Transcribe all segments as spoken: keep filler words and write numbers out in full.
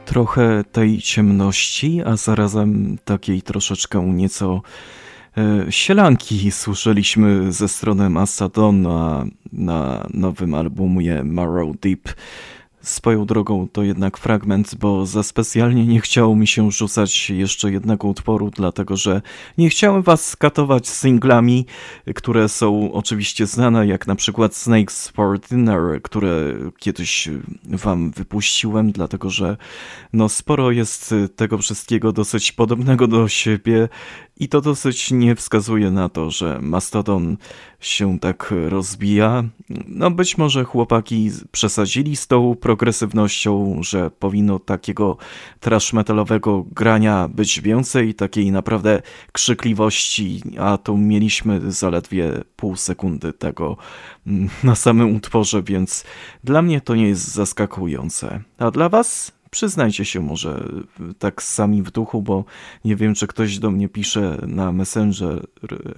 Trochę tej ciemności, a zarazem takiej troszeczkę nieco e, sielanki słyszeliśmy ze strony Mastodona na nowym albumie Marrow Deep. Swoją drogą to jednak fragment, bo za specjalnie nie chciało mi się rzucać jeszcze jednego utworu, dlatego że nie chciałem was skatować singlami, które są oczywiście znane, jak na przykład Snakes for Dinner, które kiedyś wam wypuściłem, dlatego że no sporo jest tego wszystkiego dosyć podobnego do siebie i to dosyć nie wskazuje na to, że Mastodon się tak rozbija. No być może chłopaki przesadzili z tą progresywnością, że powinno takiego trash metalowego grania być więcej, takiej naprawdę krzykliwości, a tu mieliśmy zaledwie pół sekundy tego na samym utworze, więc dla mnie to nie jest zaskakujące. A dla was? Przyznajcie się może tak sami w duchu, bo nie wiem, czy ktoś do mnie pisze na Messenger,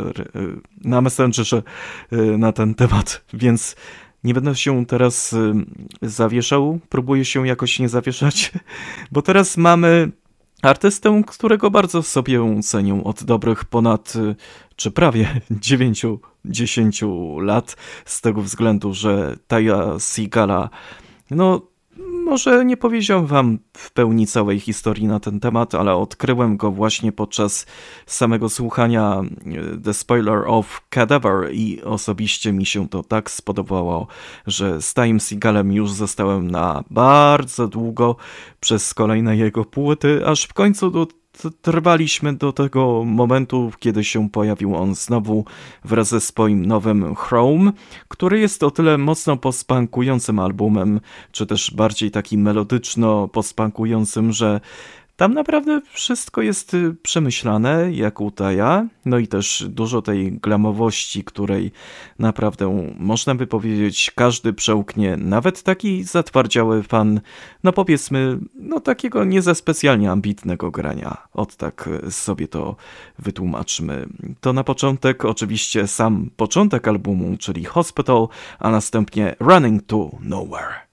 na Messengerze na ten temat, więc nie będę się teraz zawieszał, próbuję się jakoś nie zawieszać, bo teraz mamy artystę, którego bardzo sobie cenię od dobrych ponad, czy prawie dziewięciu dziesięciu lat, z tego względu, że Taya Sigala, no może nie powiedziałem wam w pełni całej historii na ten temat, ale odkryłem go właśnie podczas samego słuchania The Spoiler of Cadaver i osobiście mi się to tak spodobało, że z Tayem Sigalem już zostałem na bardzo długo przez kolejne jego płyty, aż w końcu do trwaliśmy do tego momentu, kiedy się pojawił on znowu wraz ze swoim nowym Chrome, który jest o tyle mocno postpunkującym albumem, czy też bardziej taki melodyczno postpunkującym, że tam naprawdę wszystko jest przemyślane, jak u Taya, no i też dużo tej glamowości, której naprawdę można by powiedzieć każdy przełknie, nawet taki zatwardziały fan, no powiedzmy, no takiego nie za specjalnie ambitnego grania. Od tak sobie to wytłumaczmy. To na początek oczywiście sam początek albumu, czyli Hospital, a następnie Running to Nowhere.